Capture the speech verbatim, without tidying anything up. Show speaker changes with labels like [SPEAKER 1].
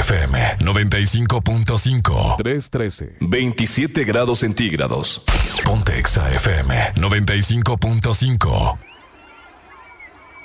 [SPEAKER 1] F M noventa y cinco punto cinco.
[SPEAKER 2] tres trece.
[SPEAKER 1] veintisiete grados centígrados. Ponte Exa F M noventa y cinco punto cinco.